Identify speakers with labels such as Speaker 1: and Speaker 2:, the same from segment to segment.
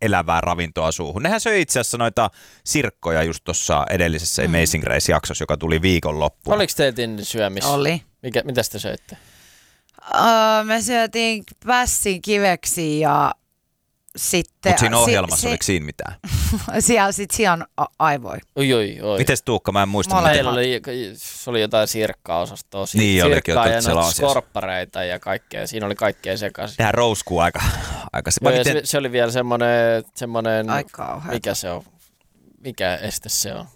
Speaker 1: elävää ravintoa suuhun. Nehän söi itse asiassa noita sirkkoja just tuossa edellisessä Amazing Race-jaksossa, joka tuli viikonloppuun.
Speaker 2: Oliko teillä syömis?
Speaker 3: Oli.
Speaker 2: Mitä te söitte?
Speaker 3: Me syötiin pässin kiveksi ja sitten...
Speaker 1: Mutta siinä ohjelmassa oliko siinä mitään?
Speaker 3: Sitten sian aivoja.
Speaker 2: Oi.
Speaker 1: Mites Tuukka, mä en muista.
Speaker 2: Meillä oli jotain sirkka-osastoa.
Speaker 1: Niin
Speaker 2: sirkkaa ja skorppareita ja kaikkea. Siinä oli kaikkea sekaisin.
Speaker 1: Tehdään rouskuu aika.
Speaker 2: Se oli vielä semmoinen mikä se on? Mikä este se on?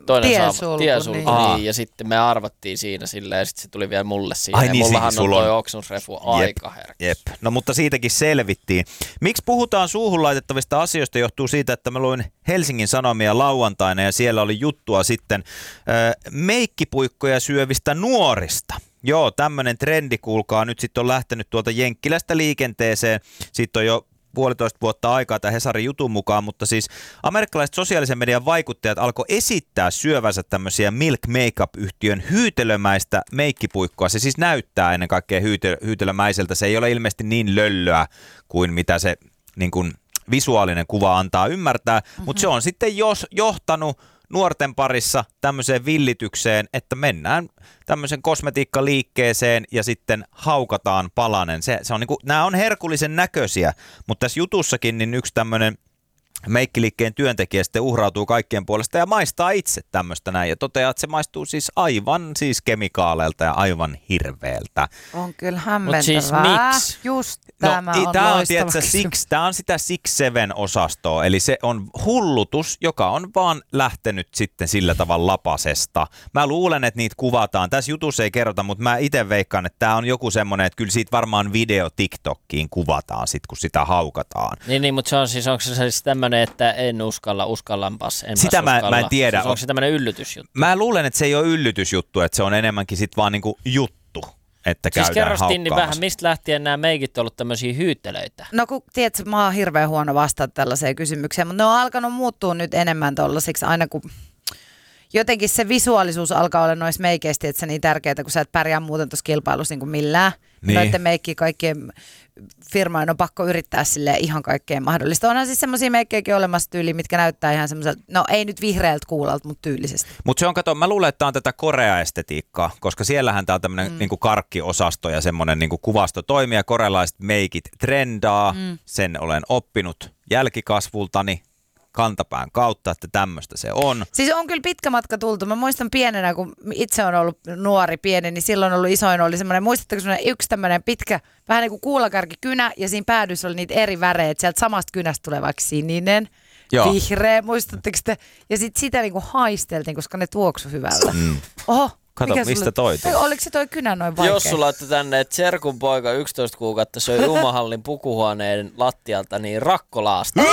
Speaker 2: Tiesulku, niin. Ja sitten me arvattiin siinä silleen, ja sitten se tuli vielä mulle siinä.
Speaker 1: Ai niin,
Speaker 2: mullahan on toi oksennusrefu aika herkkä.
Speaker 1: Jep. No mutta siitäkin selvittiin. Miksi puhutaan suuhun laitettavista asioista johtuu siitä, että mä luin Helsingin Sanomia lauantaina, ja siellä oli juttua sitten meikkipuikkoja syövistä nuorista. Joo, tämmöinen trendi, kuulkaa, nyt sitten on lähtenyt tuolta Jenkkilästä liikenteeseen. Siitä on jo 1,5 vuotta aikaa tämän Hesarin jutun mukaan, mutta siis amerikkalaiset sosiaalisen median vaikuttajat alkoi esittää syövänsä tämmöisiä Milk Makeup-yhtiön hyytelömäistä meikkipuikkoa. Se siis näyttää ennen kaikkea hyytelömäiseltä. Se ei ole ilmeisesti niin löllöä kuin mitä se niin kuin visuaalinen kuva antaa ymmärtää, mutta se on sitten johtanut nuorten parissa tämmöiseen villitykseen, että mennään tämmöisen kosmetiikkaliikkeeseen ja sitten haukataan palanen. Se on niinku, nämä on herkullisen näköisiä, mutta tässä jutussakin niin yksi tämmöinen meikkiliikkeen työntekijä sitten uhrautuu kaikkien puolesta ja maistaa itse tämmöistä näin ja toteaa, että se maistuu siis aivan siis kemikaaleilta ja aivan hirveältä.
Speaker 3: On kyllä hämmentävää.
Speaker 2: Mutta siis miksi?
Speaker 3: Just tämä on loistava kysymys.
Speaker 1: Tämä on sitä 6-7-osastoa, eli se on hullutus, joka on vaan lähtenyt sitten sillä tavalla lapasesta. Mä luulen, että niitä kuvataan. Tässä jutussa ei kerrota, mutta mä itse veikkaan, että tämä on joku semmoinen, että kyllä siitä varmaan video TikTokkiin kuvataan sitten, kun sitä haukataan.
Speaker 2: Niin, mutta se on siis, onko se siis tämmöinen, että en uskallanpas,
Speaker 1: sitä mä en tiedä.
Speaker 2: Siis onko se tämmöinen yllytysjuttu?
Speaker 1: Mä luulen, että se ei ole yllytysjuttu, että se on enemmänkin sit vaan niinku juttu, että
Speaker 2: siis
Speaker 1: käydään
Speaker 2: kerrostin vähän, mistä lähtien nämä meikit on ollut tämmöisiä hyyttelöitä?
Speaker 3: No kun tiedätkö, mä oon hirveän huono vastata tällaiseen kysymykseen, mutta ne on alkanut muuttua nyt enemmän tollasiksi aina kun jotenkin se visuaalisuus alkaa olla noissa meikeistä, että se niin tärkeää, kun sä et pärjää muuten tuossa kilpailussa niin kuin millään. Niin. Noiden meikkiä kaikkien firmojen on pakko yrittää silleen ihan kaikkeen mahdollista. Onhan siis semmoisia meikkejäkin olemassa tyyliä, mitkä näyttää ihan semmoiselta, no ei nyt vihreältä kuulalta, mutta tyylisesti.
Speaker 1: Mutta se on, kato, mä luulen, että tämä on tätä Korea-estetiikkaa, koska siellähän tämä on tämmöinen niinku karkkiosasto ja semmoinen niinku kuvasto toimii ja korealaiset meikit trendaa. Sen olen oppinut jälkikasvultani kantapään kautta, että tämmöistä se on.
Speaker 3: Siis on kyllä pitkä matka tultu. Mä muistan pienenä, kun itse on ollut nuori pieni, niin silloin ollut isoin oli semmoinen, muistatteko semmoinen yksi tämmöinen pitkä, vähän niin kuin kuulakärkikynä ja siinä päädyssä oli niitä eri värejä, että sieltä samasta kynästä tulee vaikka sininen, vihreä, muistatteko te? Ja sitten sitä niin kuin haisteltiin, koska ne tuoksu hyvältä. Oho.
Speaker 1: Kato, mistä toi tuli?
Speaker 3: Oliko se toi kynä noin vaikea?
Speaker 2: Jos sulla laittoi tänne, että Serkun poika 11 kuukautta söi Umahallin pukuhuoneen lattialta, niin rakkolaasta.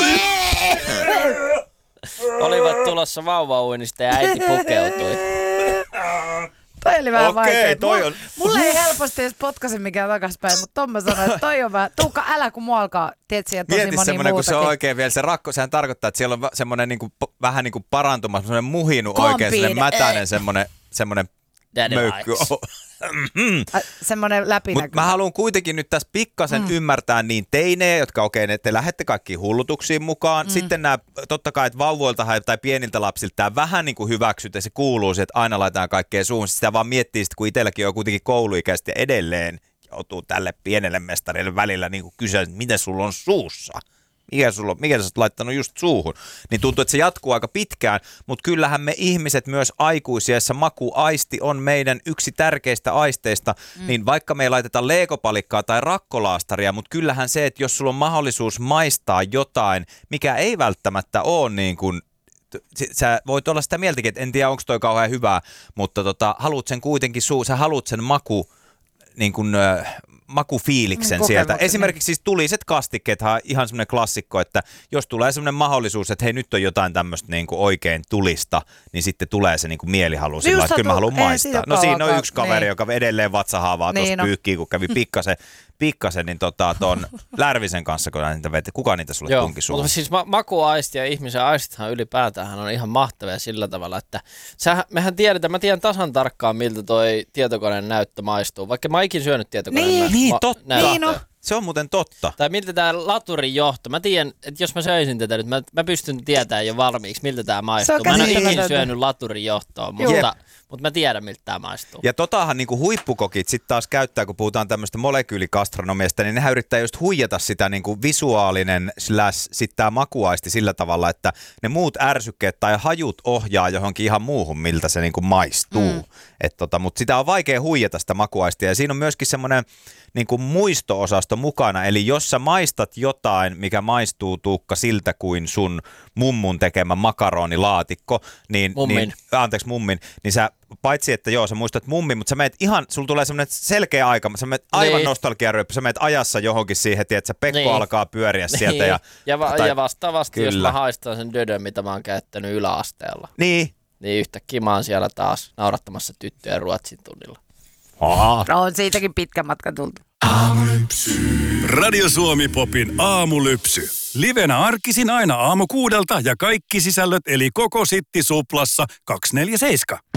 Speaker 2: Olivat tulossa vauvauinnista ja äiti pukeutui.
Speaker 3: Toi oli vähän vaikea.
Speaker 1: Toi on.
Speaker 3: Mulle ei helposti edes potkaise mikään takaspäin, mutta Tomma sanoi, että toi on vähän. Tuukka, älä kun mua alkaa, tiedätkö, ja tosi moni muutakin.
Speaker 1: Kun se on oikein vielä se rakko, sehän tarkoittaa, että siellä on semmoinen niinku, vähän niin kuin parantuma, semmoinen muhinu oikein, semmoinen mätäinen semmoinen möykky.
Speaker 3: Semmoinen läpinäkyvä.
Speaker 1: Mutta mä haluan kuitenkin nyt tässä pikkasen ymmärtää niin teinejä, jotka te lähdette kaikkiin hullutuksiin mukaan. Sitten nämä, totta kai, että vauvoilta tai pieniltä lapsilta tämä vähän niin kuin hyväksyt ja se kuuluu, että aina laitetaan kaikkea suuhun. Sitä vaan miettii, että kun itselläkin on kuitenkin kouluikäistä ja edelleen joutuu tälle pienelle mestarille välillä niin kuin kysyä, että mitä sulla on suussa. Mikä sä oot laittanut just suuhun? Niin tuntuu, että se jatkuu aika pitkään, mutta kyllähän me ihmiset myös aikuisiessa makuaisti on meidän yksi tärkeistä aisteista, niin vaikka me ei laiteta leekopalikkaa tai rakkolaastaria, mutta kyllähän se, että jos sulla on mahdollisuus maistaa jotain, mikä ei välttämättä ole niin kuin, sä voit olla sitä mieltäkin, että en tiedä onko toi kauhean hyvää, mutta haluat sen kuitenkin sä haluat sen niin kuin, makufiiliksen sieltä. Esimerkiksi siis tuliset kastikkeethan ihan semmoinen klassikko, että jos tulee semmoinen mahdollisuus, että hei nyt on jotain tämmöistä niin kuin oikein tulista, niin sitten tulee se niin kuin mielihalu sillä, että kyllä mä haluan maistaa. No siinä on yksi kaveri, joka edelleen vatsahaavaa tuossa pyyhkii, kun kävi pikkasen niin tuon Lärvisen kanssa, kun niitä veti. Kuka niitä sulle tunki suuhun?
Speaker 2: Mutta siis makuaisti ja ihmisen aistithan ylipäätään on ihan mahtavia sillä tavalla, että mehän tiedetään, mä tiedän tasan tarkkaan, miltä toi tietokoneen näyttö maistuu, vaikka mä ikin syönyt tietokoneen
Speaker 1: Niin, totta.
Speaker 3: Niin, no.
Speaker 1: Se on muuten totta.
Speaker 2: Tai miltä tämä laturin johto, mä tiedän, että jos mä söisin tätä nyt, mä pystyn tietämään jo valmiiksi, miltä tämä maistuu. Mä en ole ikinä syönyt laturin johtoa, mutta mä tiedän, miltä tämä maistuu.
Speaker 1: Ja totahan niinku huippukokit sitten taas käyttää, kun puhutaan tämmöistä molekyylikastronomiasta, niin nehän yrittää just huijata sitä niinku visuaalinen / sitten tämä makuaisti sillä tavalla, että ne muut ärsykkeet tai hajut ohjaa johonkin ihan muuhun, miltä se niinku maistuu. Mutta sitä on vaikea huijata sitä makuaistia ja siinä on myöskin semmoinen niinku muisto-osasto mukana, eli jos sä maistat jotain, mikä maistuu Tuukka siltä kuin sun mummun tekemä makaronilaatikko, mummin, niin sä paitsi, että sä muistat mummin, mutta sä meet sulla tulee semmoinen selkeä aika, sä meet aivan nostalgiaryöppy, sä meet ajassa johonkin siihen, että Pekko alkaa pyöriä sieltä.
Speaker 2: Ja vastaavasti, jos mä haistan sen dödön, mitä mä oon käyttänyt yläasteella. Niin yhtäkkiä mä oon siellä taas naurattamassa tyttöjä ruotsin tunnilla.
Speaker 3: On siitäkin pitkä matka tultu.
Speaker 4: Aamulypsy. Radio Suomi Popin aamulypsy. Livenä arkisin aina 6:00 ja kaikki sisällöt eli koko Sitti Suplassa 247.